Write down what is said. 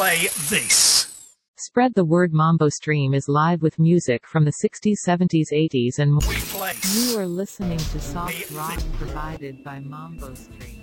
play this. Spread the word. Mambo Stream is live with music from the 60s, 70s, 80s and more. We place. You are listening to soft rock provided by Mambo Stream.